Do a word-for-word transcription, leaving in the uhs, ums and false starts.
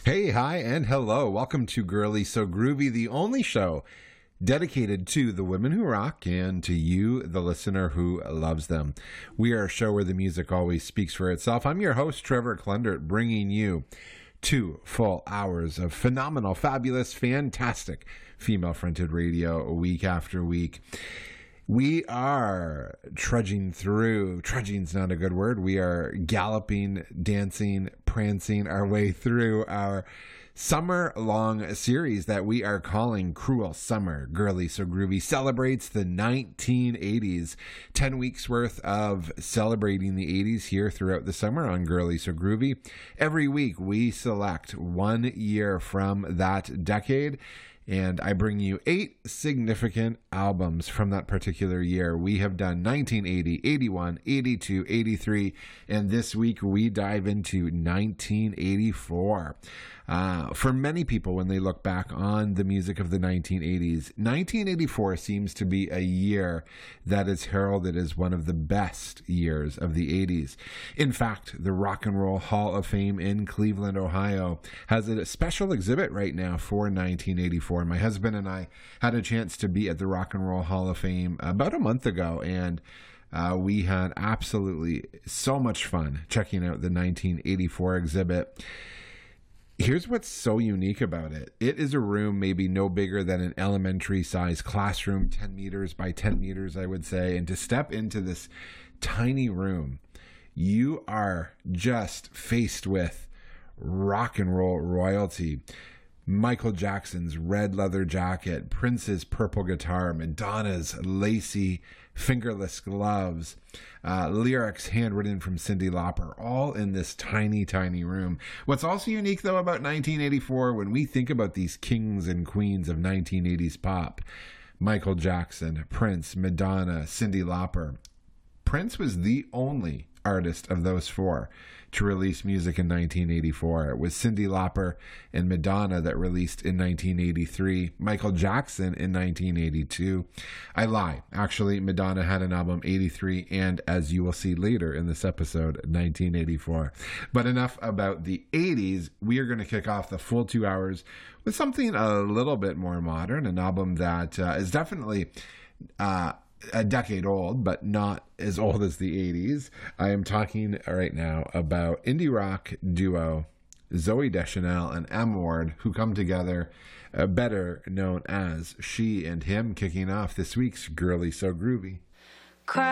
Hey, hi, and hello. Welcome to Girly So Groovy, the only show dedicated to the women who rock and to you, the listener who loves them. We are a show where the music always speaks for itself. I'm your host, Trevor Klundert, bringing you two full hours of phenomenal, fabulous, fantastic female-fronted radio week after week. We are trudging through, trudging's not a good word, we are galloping, dancing, prancing our way through our summer-long series that we are calling Cruel Summer. Girly So Groovy celebrates the nineteen eighties. Ten weeks worth of celebrating the eighties here throughout the summer on Girly So Groovy. Every week we select one year from that decade, and I bring you eight significant albums from that particular year. We have done nineteen eighty, eighty-one, eighty-two, eighty-three, and this week we dive into nineteen eighty-four. Uh, for many people, when they look back on the music of the nineteen eighties, nineteen eighty-four seems to be a year that is heralded as one of the best years of the eighties. In fact, the Rock and Roll Hall of Fame in Cleveland, Ohio, has a special exhibit right now for nineteen eighty-four. My husband and I had a chance to be at the Rock and Roll Hall of Fame about a month ago, and uh, we had absolutely so much fun checking out the nineteen eighty-four exhibit. Here's what's so unique about it. It is a room maybe no bigger than an elementary size classroom, ten meters by ten meters, I would say. And to step into this tiny room, you are just faced with rock and roll royalty. Michael Jackson's red leather jacket, Prince's purple guitar, Madonna's lacy fingerless gloves, uh, lyrics handwritten from Cyndi Lauper, all in this tiny, tiny room. What's also unique, though, about nineteen eighty-four, when we think about these kings and queens of nineteen eighties pop, Michael Jackson, Prince, Madonna, Cyndi Lauper, Prince was the only artist of those four to release music in nineteen eighty-four. It was Cyndi Lauper and Madonna that released in nineteen eighty-three, Michael Jackson in nineteen eighty-two. I lie. Actually, Madonna had an album eighty-three, and as you will see later in this episode, nineteen eighty-four. But enough about the eighties. We are going to kick off the full two hours with something a little bit more modern, an album that uh, is definitely uh, a decade old, but not as old as the eighties. I am talking right now about indie rock duo Zooey Deschanel and M. Ward, who come together, uh, better known as She and Him, kicking off this week's Girly So Groovy.